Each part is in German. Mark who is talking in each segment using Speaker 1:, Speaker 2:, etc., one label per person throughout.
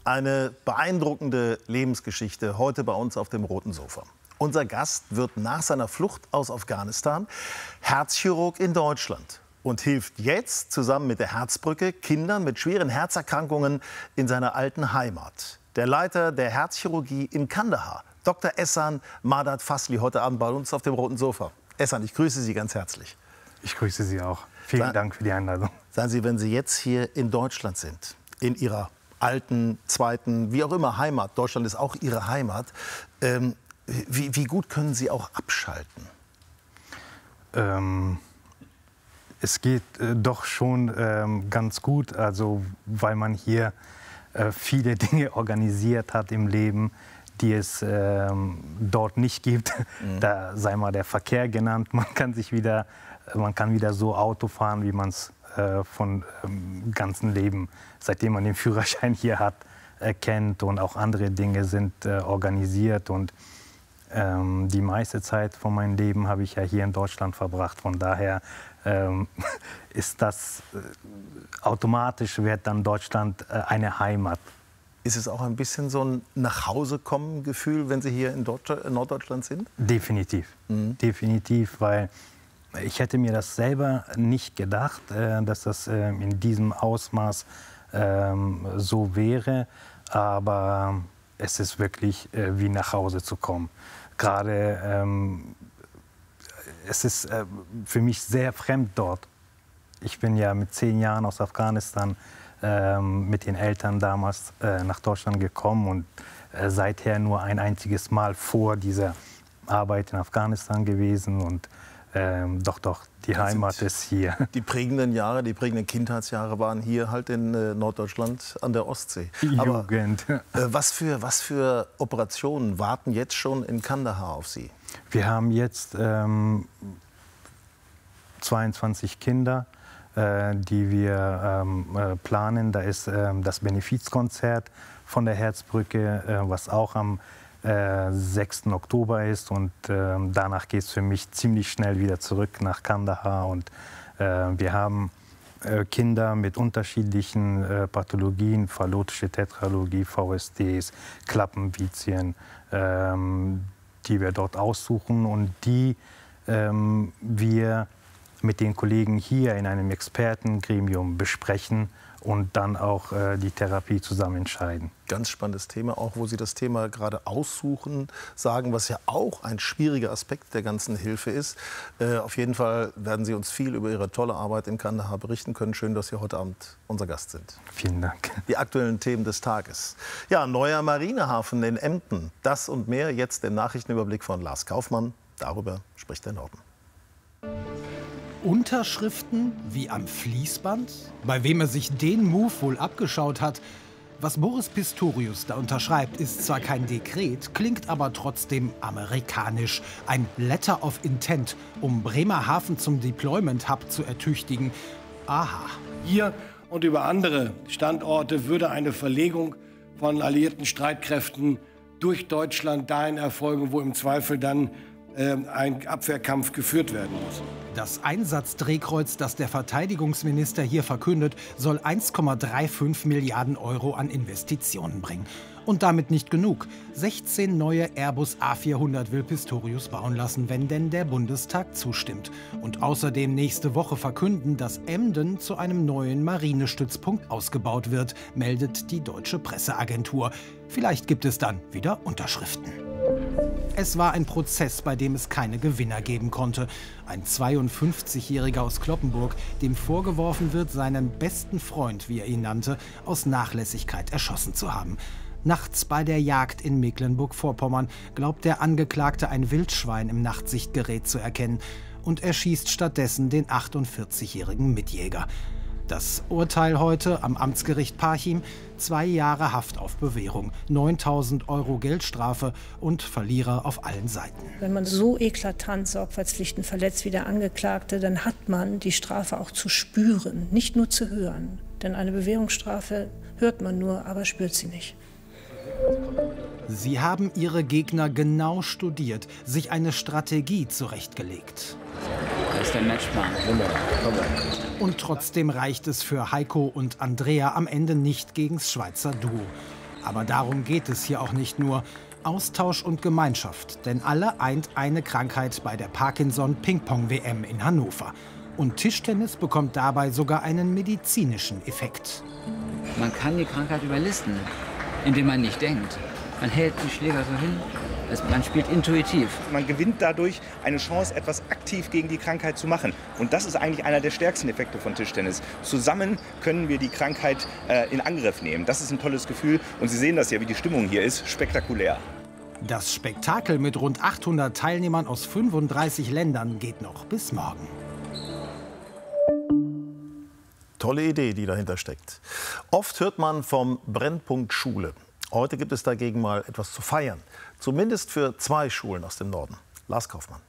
Speaker 1: Eine beeindruckende Lebensgeschichte heute bei uns auf dem roten Sofa. Unser Gast wird nach seiner Flucht aus Afghanistan Herzchirurg in Deutschland und hilft jetzt zusammen mit der Herzbrücke Kindern mit schweren Herzerkrankungen in seiner alten Heimat. Der Leiter der Herzchirurgie in Kandahar, Dr. Ehsan Madad Fasli, heute Abend bei uns auf dem roten Sofa. Ehsan, ich grüße Sie ganz herzlich.
Speaker 2: Ich grüße Sie auch. Vielen Dank für die Einladung.
Speaker 1: Sagen Sie, wenn Sie jetzt hier in Deutschland sind, in Ihrer alten, zweiten, wie auch immer Heimat, Deutschland ist auch Ihre Heimat, wie gut können Sie auch abschalten?
Speaker 2: Es geht doch schon ganz gut, also weil man hier viele Dinge organisiert hat im Leben, die es dort nicht gibt. Da sei mal der Verkehr genannt. Man kann wieder so Auto fahren, wie man es von ganzen Leben, seitdem man den Führerschein hier hat, kennt. Und auch andere Dinge sind organisiert. Und die meiste Zeit von meinem Leben habe ich ja hier in Deutschland verbracht. Von daher ist das automatisch, wird dann Deutschland eine Heimat.
Speaker 1: Ist es auch ein bisschen so ein Nachhausekommen-Gefühl, wenn Sie hier in Norddeutschland sind?
Speaker 2: Definitiv. Definitiv, weil ich hätte mir das selber nicht gedacht, dass das in diesem Ausmaß so wäre. Aber es ist wirklich wie nach Hause zu kommen. Gerade es ist für mich sehr fremd dort. Ich bin ja mit 10 Jahren aus Afghanistan mit den Eltern damals nach Deutschland gekommen und seither nur ein einziges Mal vor dieser Arbeit in Afghanistan gewesen. Und doch, die Heimat ist hier.
Speaker 1: Die prägenden Jahre, die prägenden Kindheitsjahre waren hier halt in Norddeutschland an der Ostsee.
Speaker 2: Jugend.
Speaker 1: Aber was für Operationen warten jetzt schon in Kandahar auf Sie?
Speaker 2: Wir haben jetzt 22 Kinder, die wir planen. Da ist das Benefizkonzert von der Herzbrücke, was auch am 6. Oktober ist. Und danach geht es für mich ziemlich schnell wieder zurück nach Kandahar. Und wir haben Kinder mit unterschiedlichen Pathologien, phallotische Tetralogie, VSDs, Klappenvizien, die wir dort aussuchen und die wir mit den Kollegen hier in einem Expertengremium besprechen und dann auch die Therapie zusammen entscheiden.
Speaker 1: Ganz spannendes Thema, auch wo Sie das Thema gerade aussuchen, sagen, was ja auch ein schwieriger Aspekt der ganzen Hilfe ist. Auf jeden Fall werden Sie uns viel über Ihre tolle Arbeit in Kandahar berichten können. Schön, dass Sie heute Abend unser Gast sind.
Speaker 2: Vielen Dank.
Speaker 1: Die aktuellen Themen des Tages. Ja, neuer Marinehafen in Emden. Das und mehr jetzt im Nachrichtenüberblick von Lars Kaufmann. Darüber spricht der Norden.
Speaker 3: Unterschriften wie am Fließband? Bei wem er sich den Move wohl abgeschaut hat? Was Boris Pistorius da unterschreibt, ist zwar kein Dekret, klingt aber trotzdem amerikanisch. Ein Letter of Intent, um Bremerhaven zum Deployment Hub zu ertüchtigen. Aha.
Speaker 4: Hier und über andere Standorte würde eine Verlegung von alliierten Streitkräften durch Deutschland dahin erfolgen, wo im Zweifel dann ein Abwehrkampf geführt werden muss.
Speaker 3: Das Einsatzdrehkreuz, das der Verteidigungsminister hier verkündet, soll 1,35 Milliarden Euro an Investitionen bringen. Und damit nicht genug. 16 neue Airbus A400 will Pistorius bauen lassen, wenn denn der Bundestag zustimmt. Und außerdem nächste Woche verkünden, dass Emden zu einem neuen Marinestützpunkt ausgebaut wird, meldet die deutsche Presseagentur. Vielleicht gibt es dann wieder Unterschriften. Es war ein Prozess, bei dem es keine Gewinner geben konnte. Ein 52-Jähriger aus Cloppenburg, dem vorgeworfen wird, seinen besten Freund, wie er ihn nannte, aus Nachlässigkeit erschossen zu haben. Nachts bei der Jagd in Mecklenburg-Vorpommern glaubt der Angeklagte, ein Wildschwein im Nachtsichtgerät zu erkennen und erschießt stattdessen den 48-jährigen Mitjäger. Das Urteil heute am Amtsgericht Parchim: 2 Jahre Haft auf Bewährung, 9.000 Euro Geldstrafe und Verlierer auf allen Seiten.
Speaker 5: Wenn man so eklatant Sorgfaltspflichten verletzt wie der Angeklagte, dann hat man die Strafe auch zu spüren, nicht nur zu hören. Denn eine Bewährungsstrafe hört man nur, aber spürt sie nicht.
Speaker 3: Sie haben ihre Gegner genau studiert, sich eine Strategie zurechtgelegt.
Speaker 6: Das ist der Matchplan.
Speaker 3: Und trotzdem reicht es für Heiko und Andrea am Ende nicht gegens Schweizer Duo. Aber darum geht es hier auch nicht nur. Austausch und Gemeinschaft, denn alle eint eine Krankheit bei der Parkinson-Ping-Pong-WM in Hannover. Und Tischtennis bekommt dabei sogar einen medizinischen Effekt.
Speaker 6: Man kann die Krankheit überlisten, indem man nicht denkt. Man hält die Schläger so hin, man spielt intuitiv.
Speaker 7: Man gewinnt dadurch eine Chance, etwas aktiv gegen die Krankheit zu machen. Und das ist eigentlich einer der stärksten Effekte von Tischtennis. Zusammen können wir die Krankheit in Angriff nehmen. Das ist ein tolles Gefühl. Und Sie sehen das ja, wie die Stimmung hier ist. Spektakulär.
Speaker 3: Das Spektakel mit rund 800 Teilnehmern aus 35 Ländern geht noch bis morgen.
Speaker 1: Tolle Idee, die dahinter steckt. Oft hört man vom Brennpunkt Schule. Heute gibt es dagegen mal etwas zu feiern. Zumindest für 2 Schulen aus dem Norden. Lars Kaufmann.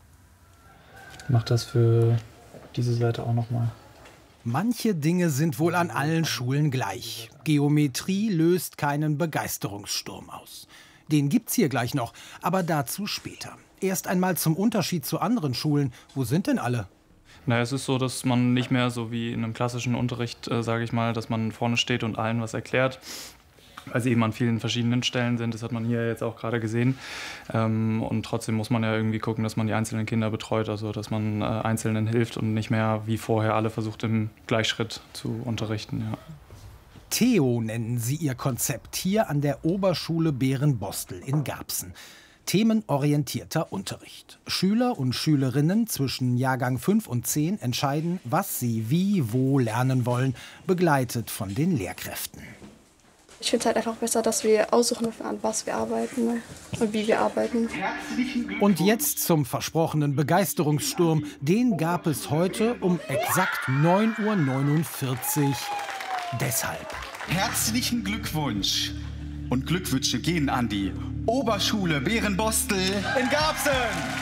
Speaker 8: Ich mache das für diese Seite auch noch mal.
Speaker 3: Manche Dinge sind wohl an allen Schulen gleich. Geometrie löst keinen Begeisterungssturm aus. Den gibt's hier gleich noch, aber dazu später. Erst einmal zum Unterschied zu anderen Schulen. Wo sind denn alle?
Speaker 8: Na, es ist so, dass man nicht mehr so wie in einem klassischen Unterricht, sage ich mal, dass man vorne steht und allen was erklärt. Weil sie eben an vielen verschiedenen Stellen sind, das hat man hier jetzt auch gerade gesehen. Und trotzdem muss man ja irgendwie gucken, dass man die einzelnen Kinder betreut, also dass man Einzelnen hilft und nicht mehr wie vorher alle versucht, im Gleichschritt zu unterrichten. Ja.
Speaker 3: Theo nennen sie ihr Konzept hier an der Oberschule Bärenbostel in Garbsen. Themenorientierter Unterricht. Schüler und Schülerinnen zwischen Jahrgang 5 und 10 entscheiden, was sie wie, wo lernen wollen, begleitet von den Lehrkräften.
Speaker 9: Ich finde es halt einfach besser, dass wir aussuchen dürfen, an was wir arbeiten und wie wir arbeiten.
Speaker 3: Und jetzt zum versprochenen Begeisterungssturm. Den gab es heute um exakt 9:49 Uhr. Deshalb.
Speaker 10: Herzlichen Glückwunsch und Glückwünsche gehen an die Oberschule Bärenbostel in Garbsen.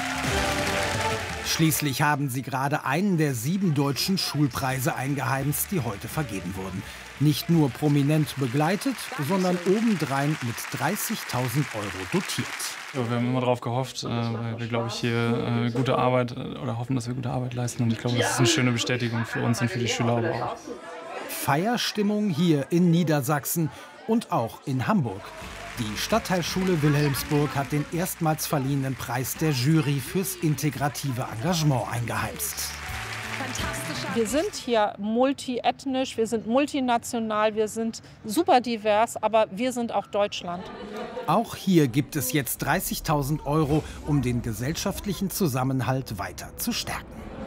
Speaker 3: Schließlich haben sie gerade einen der 7 deutschen Schulpreise eingeheimst, die heute vergeben wurden. Nicht nur prominent begleitet, sondern obendrein mit 30.000 Euro dotiert.
Speaker 8: Ja, wir haben immer darauf gehofft, weil wir, glaube ich, hier gute Arbeit oder hoffen, dass wir gute Arbeit leisten. Und ich glaube, das ist eine schöne Bestätigung für uns und für die Schüler aber auch.
Speaker 3: Feierstimmung hier in Niedersachsen und auch in Hamburg. Die Stadtteilschule Wilhelmsburg hat den erstmals verliehenen Preis der Jury fürs integrative Engagement eingeheimst.
Speaker 11: Wir sind hier multiethnisch, wir sind multinational, wir sind super divers, aber wir sind auch Deutschland.
Speaker 3: Auch hier gibt es jetzt 30.000 Euro, um den gesellschaftlichen Zusammenhalt weiter zu stärken.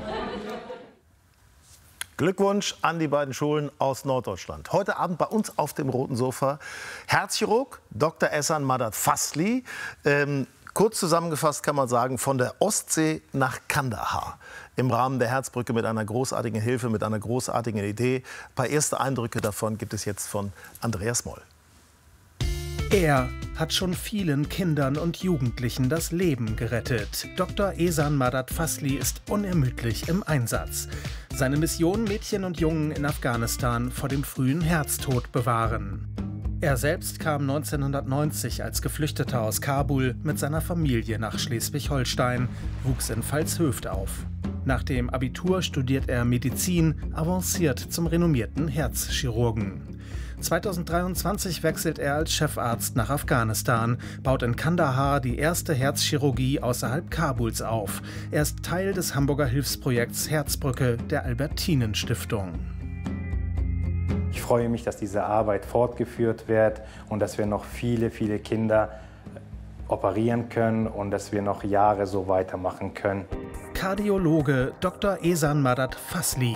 Speaker 1: Glückwunsch an die beiden Schulen aus Norddeutschland. Heute Abend bei uns auf dem roten Sofa Herzchirurg Dr. Ehsan Madat Fasli. Kurz zusammengefasst kann man sagen, von der Ostsee nach Kandahar. Im Rahmen der Herzbrücke mit einer großartigen Hilfe, mit einer großartigen Idee. Ein paar erste Eindrücke davon gibt es jetzt von Andreas Moll.
Speaker 12: Er hat schon vielen Kindern und Jugendlichen das Leben gerettet. Dr. Ehsan Madat Fasli ist unermüdlich im Einsatz. Seine Mission: Mädchen und Jungen in Afghanistan vor dem frühen Herztod bewahren. Er selbst kam 1990 als Geflüchteter aus Kabul mit seiner Familie nach Schleswig-Holstein, wuchs in Pfalzhöft auf. Nach dem Abitur studiert er Medizin, avanciert zum renommierten Herzchirurgen. 2023 wechselt er als Chefarzt nach Afghanistan, baut in Kandahar die erste Herzchirurgie außerhalb Kabuls auf. Er ist Teil des Hamburger Hilfsprojekts Herzbrücke der Albertinen-Stiftung.
Speaker 2: Ich freue mich, dass diese Arbeit fortgeführt wird und dass wir noch viele, viele Kinder operieren können und dass wir noch Jahre so weitermachen können.
Speaker 12: Kardiologe Dr. Ehsan Madat Fasli.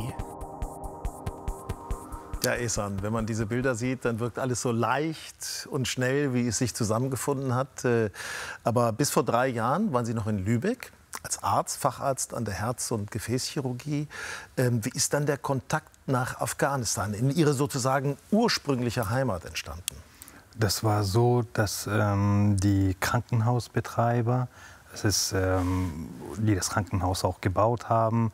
Speaker 1: Ja, Ehsan, wenn man diese Bilder sieht, dann wirkt alles so leicht und schnell, wie es sich zusammengefunden hat. Aber bis vor 3 Jahren waren Sie noch in Lübeck als Arzt, Facharzt an der Herz- und Gefäßchirurgie. Wie ist dann der Kontakt nach Afghanistan, in Ihre sozusagen ursprüngliche Heimat, entstanden?
Speaker 2: Das war so, dass die Krankenhausbetreiber, die das Krankenhaus auch gebaut haben,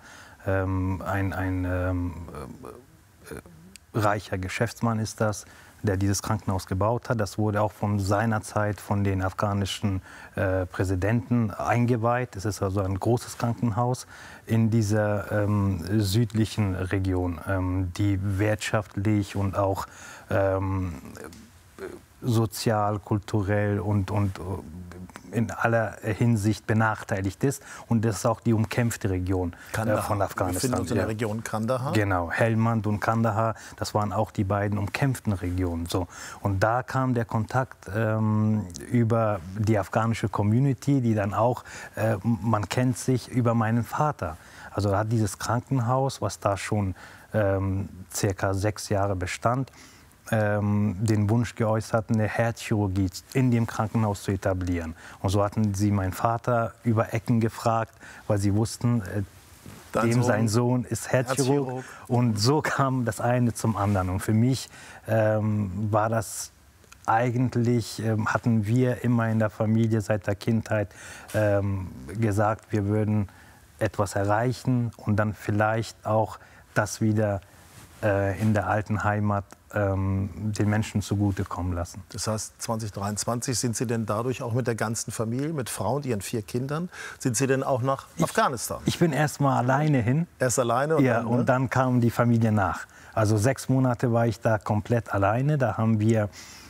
Speaker 2: ein reicher Geschäftsmann ist das, der dieses Krankenhaus gebaut hat. Das wurde auch von seiner Zeit von den afghanischen Präsidenten eingeweiht. Es ist also ein großes Krankenhaus in dieser südlichen Region, die wirtschaftlich und auch sozial, kulturell und in aller Hinsicht benachteiligt ist. Und das ist auch die umkämpfte Region von Afghanistan.
Speaker 1: Wir befinden uns in der Region Kandahar.
Speaker 2: Genau, Helmand und Kandahar, das waren auch die beiden umkämpften Regionen. So. Und da kam der Kontakt über die afghanische Community, die dann auch, man kennt sich über meinen Vater. Also hat dieses Krankenhaus, was da schon circa 6 Jahre bestand, den Wunsch geäußert, eine Herzchirurgie in dem Krankenhaus zu etablieren. Und so hatten sie meinen Vater über Ecken gefragt, weil sie wussten, sein Sohn ist Herzchirurg. Und so kam das eine zum anderen. Und für mich war das eigentlich, hatten wir immer in der Familie seit der Kindheit gesagt, wir würden etwas erreichen und dann vielleicht auch das wieder in der alten Heimat den Menschen zugutekommen lassen.
Speaker 1: Das heißt, 2023 sind Sie denn dadurch auch mit der ganzen Familie, mit Frau und Ihren 4 Kindern, sind Sie denn auch nach Afghanistan?
Speaker 2: Ich bin erst mal alleine hin.
Speaker 1: Erst alleine?
Speaker 2: Und dann kam die Familie nach. Also 6 Monate war ich da komplett alleine. Da haben wir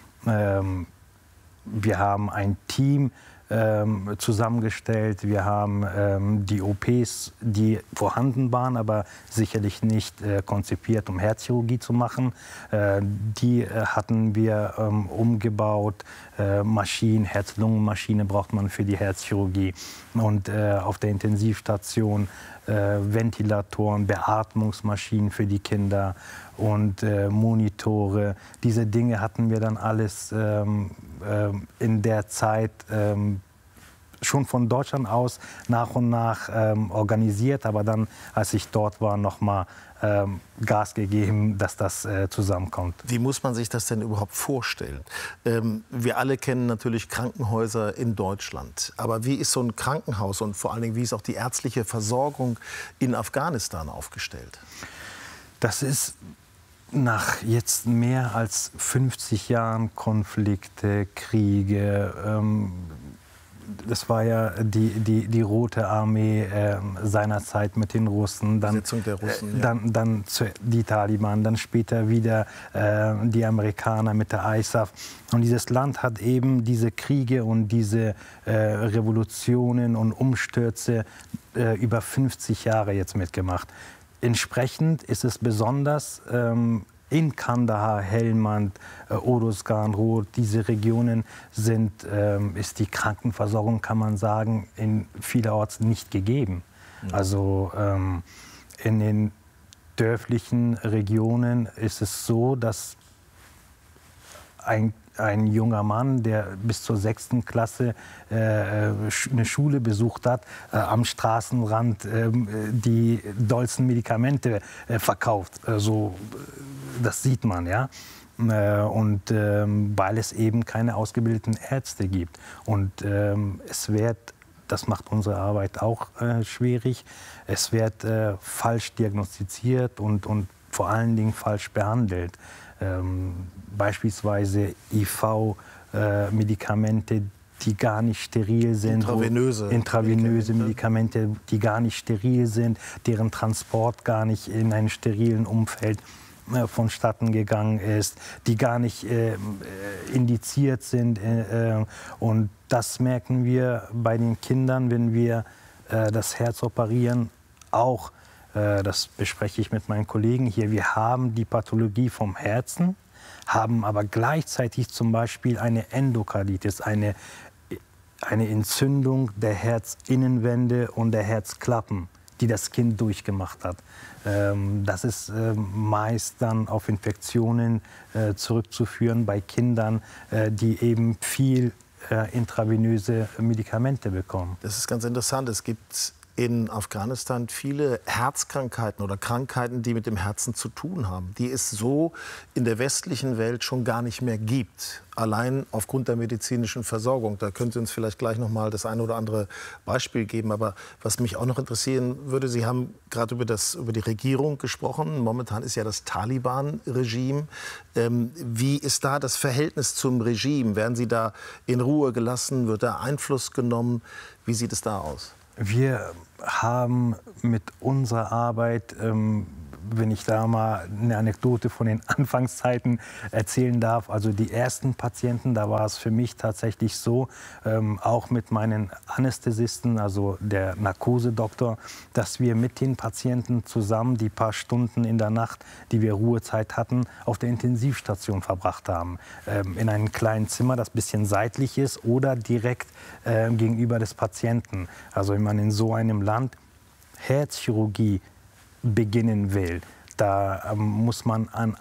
Speaker 2: haben ein Team zusammengestellt. Wir haben die OPs, die vorhanden waren, aber sicherlich nicht konzipiert, um Herzchirurgie zu machen. Die hatten wir umgebaut. Maschinen, Herz-Lungen-Maschine braucht man für die Herzchirurgie. Und auf der Intensivstation Ventilatoren, Beatmungsmaschinen für die Kinder und Monitore. Diese Dinge hatten wir dann alles in der Zeit schon von Deutschland aus nach und nach organisiert, aber dann, als ich dort war, noch mal Gas gegeben, dass das zusammenkommt.
Speaker 1: Wie muss man sich das denn überhaupt vorstellen? Wir alle kennen natürlich Krankenhäuser in Deutschland. Aber wie ist so ein Krankenhaus und vor allen Dingen, wie ist auch die ärztliche Versorgung in Afghanistan aufgestellt?
Speaker 2: Das ist nach jetzt mehr als 50 Jahren Konflikte, Kriege, das war ja die Rote Armee seinerzeit mit den Russen, dann,
Speaker 1: der Russen,
Speaker 2: dann die Taliban, dann später wieder die Amerikaner mit der ISAF. Und dieses Land hat eben diese Kriege und diese Revolutionen und Umstürze über 50 Jahre jetzt mitgemacht. Entsprechend ist es besonders in Kandahar, Helmand, Uruzgan, Rot, diese Regionen ist die Krankenversorgung, kann man sagen, in vielerorts nicht gegeben. Also in den dörflichen Regionen ist es so, dass ein junger Mann, der bis zur 6. Klasse eine Schule besucht hat, am Straßenrand die dollsten Medikamente verkauft. Das sieht man, ja. Und weil es eben keine ausgebildeten Ärzte gibt. Und das macht unsere Arbeit auch schwierig, es wird falsch diagnostiziert und vor allen Dingen falsch behandelt. Beispielsweise IV-Medikamente, die gar nicht steril sind. Intravenöse Medikamente, die gar nicht steril sind, deren Transport gar nicht in einem sterilen Umfeld vonstatten gegangen ist, die gar nicht indiziert sind. Und das merken wir bei den Kindern, wenn wir das Herz operieren, auch. Das bespreche ich mit meinen Kollegen hier. Wir haben die Pathologie vom Herzen, haben aber gleichzeitig zum Beispiel eine Endokarditis, eine Entzündung der Herzinnenwände und der Herzklappen, die das Kind durchgemacht hat. Das ist meist dann auf Infektionen zurückzuführen bei Kindern, die eben viel intravenöse Medikamente bekommen.
Speaker 1: Das ist ganz interessant. Es gibt in Afghanistan viele Herzkrankheiten oder Krankheiten, die mit dem Herzen zu tun haben, die es so in der westlichen Welt schon gar nicht mehr gibt, allein aufgrund der medizinischen Versorgung. Da können Sie uns vielleicht gleich noch mal das eine oder andere Beispiel geben. Aber was mich auch noch interessieren würde, Sie haben gerade über die Regierung gesprochen. Momentan ist ja das Taliban-Regime. Wie ist da das Verhältnis zum Regime? Werden Sie da in Ruhe gelassen? Wird da Einfluss genommen? Wie sieht es da aus?
Speaker 2: Wir haben mit unserer Arbeit wenn ich da mal eine Anekdote von den Anfangszeiten erzählen darf, also die ersten Patienten, da war es für mich tatsächlich so, auch mit meinen Anästhesisten, also der Narkosedoktor, dass wir mit den Patienten zusammen die paar Stunden in der Nacht, die wir Ruhezeit hatten, auf der Intensivstation verbracht haben. In einem kleinen Zimmer, das ein bisschen seitlich ist oder direkt gegenüber des Patienten. Also wenn man in so einem Land Herzchirurgie beginnen will, da muss man an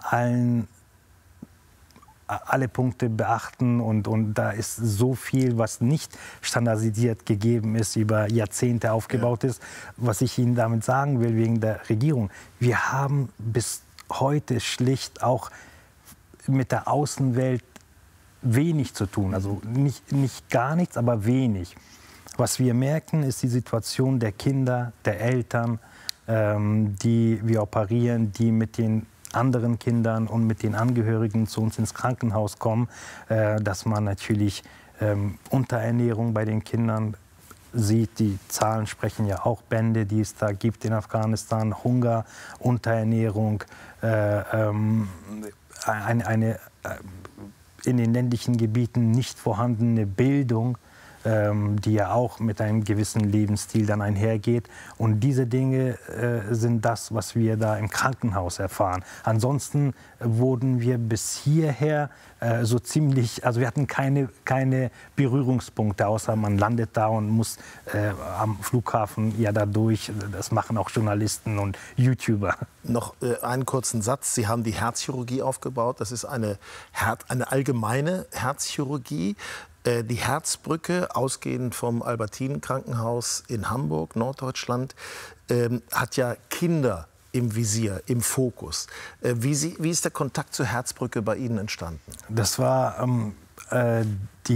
Speaker 2: alle Punkte beachten und da ist so viel, was nicht standardisiert gegeben ist, über Jahrzehnte aufgebaut ist. Was ich Ihnen damit sagen will, wegen der Regierung, wir haben bis heute schlicht auch mit der Außenwelt wenig zu tun. Also nicht gar nichts, aber wenig. Was wir merken, ist die Situation der Kinder, der Eltern, die wir operieren, die mit den anderen Kindern und mit den Angehörigen zu uns ins Krankenhaus kommen, dass man natürlich Unterernährung bei den Kindern sieht. Die Zahlen sprechen ja auch Bände, die es da gibt in Afghanistan. Hunger, Unterernährung, eine in den ländlichen Gebieten nicht vorhandene Bildung, die ja auch mit einem gewissen Lebensstil dann einhergeht. Und diese Dinge sind das, was wir da im Krankenhaus erfahren. Ansonsten wurden wir bis hierher so ziemlich, also wir hatten keine Berührungspunkte, außer man landet da und muss am Flughafen ja dadurch, das machen auch Journalisten und YouTuber.
Speaker 1: Noch einen kurzen Satz. Sie haben die Herzchirurgie aufgebaut. Das ist eine allgemeine Herzchirurgie. Die Herzbrücke, ausgehend vom Albertinen-Krankenhaus in Hamburg, Norddeutschland, hat ja Kinder im Visier, im Fokus. Wie ist der Kontakt zur Herzbrücke bei Ihnen entstanden?
Speaker 2: Das war eine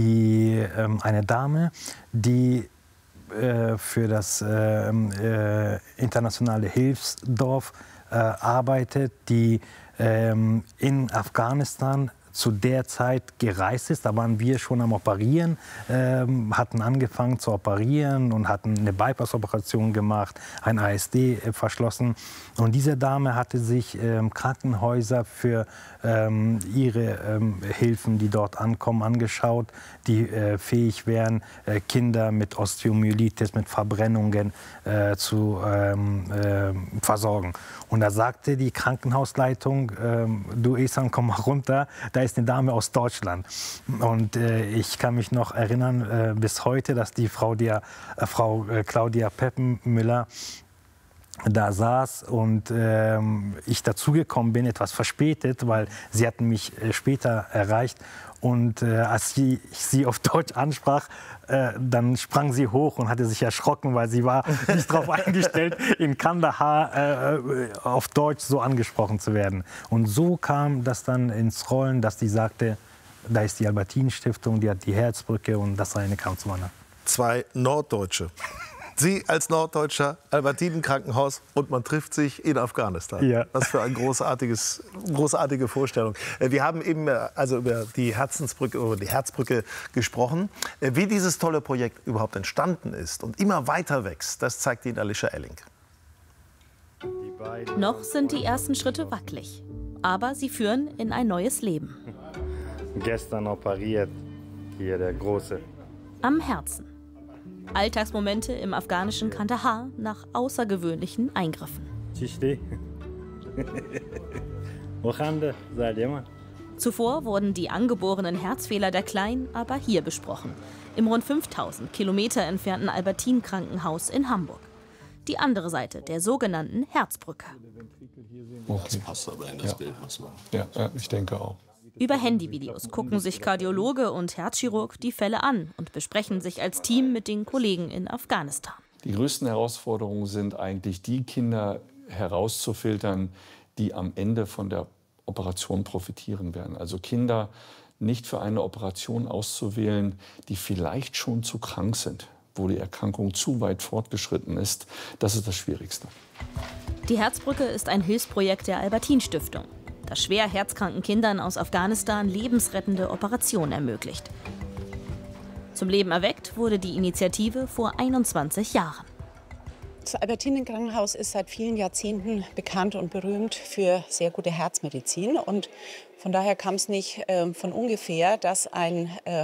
Speaker 2: Dame, die für das internationale Hilfsdorf arbeitet, die in Afghanistan zu der Zeit gereist ist. Da waren wir schon am Operieren, hatten angefangen zu operieren und hatten eine Bypass-Operation gemacht, ein ASD verschlossen. Und diese Dame hatte sich Krankenhäuser für ihre Hilfen, die dort ankommen, angeschaut, die fähig wären, Kinder mit Osteomyelitis, mit Verbrennungen zu versorgen. Und da sagte die Krankenhausleitung, du Ehsan, komm mal runter, da ist eine Dame aus Deutschland. Und ich kann mich noch erinnern bis heute, dass die Frau Claudia Peppenmüller da saß und ich dazugekommen bin, etwas verspätet, weil sie hatten mich später erreicht. Und als ich sie auf Deutsch ansprach, dann sprang sie hoch und hatte sich erschrocken, weil sie war nicht darauf eingestellt, in Kandahar auf Deutsch so angesprochen zu werden. Und so kam das dann ins Rollen, dass die sagte, da ist die Albertinen-Stiftung, die hat die Herzbrücke und das sei eine Kampfmann.
Speaker 1: Zwei Norddeutsche. Sie als Norddeutscher, Albertinen-Krankenhaus und man trifft sich in Afghanistan. Ja. Was für eine großartige Vorstellung. Wir haben eben also über die Herzbrücke gesprochen. Wie dieses tolle Projekt überhaupt entstanden ist und immer weiter wächst, das zeigt Ihnen Alicia Elling.
Speaker 13: Noch sind die ersten Schritte wackelig, aber sie führen in ein neues Leben.
Speaker 2: Gestern operiert, hier der Große.
Speaker 13: Am Herzen. Alltagsmomente im afghanischen Kandahar nach außergewöhnlichen Eingriffen. Zuvor wurden die angeborenen Herzfehler der Kleinen aber hier besprochen, im rund 5000 Kilometer entfernten Albertinen-Krankenhaus in Hamburg. Die andere Seite der sogenannten Herzbrücke.
Speaker 14: Das passt aber in das Bild, was war. Ja, ich denke auch.
Speaker 13: Über Handyvideos gucken sich Kardiologe und Herzchirurg die Fälle an und besprechen sich als Team mit den Kollegen in Afghanistan.
Speaker 14: Die größten Herausforderungen sind eigentlich, die Kinder herauszufiltern, die am Ende von der Operation profitieren werden. Also Kinder nicht für eine Operation auszuwählen, die vielleicht schon zu krank sind, wo die Erkrankung zu weit fortgeschritten ist. Das ist das Schwierigste.
Speaker 13: Die Herzbrücke ist ein Hilfsprojekt der Albertinen-Stiftung, das schwer herzkranken Kindern aus Afghanistan lebensrettende Operationen ermöglicht. Zum Leben erweckt wurde die Initiative vor 21 Jahren.
Speaker 15: Das Albertinen-Krankenhaus ist seit vielen Jahrzehnten bekannt und berühmt für sehr gute Herzmedizin. Und von daher kam es nicht von ungefähr, dass ein